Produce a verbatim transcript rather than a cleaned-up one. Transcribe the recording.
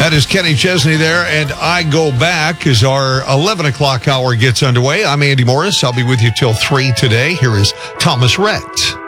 That is Kenny Chesney there, and I go back as our eleven o'clock hour gets underway. I'm Andy Morris. I'll be with you till three today. Here is Thomas Rhett.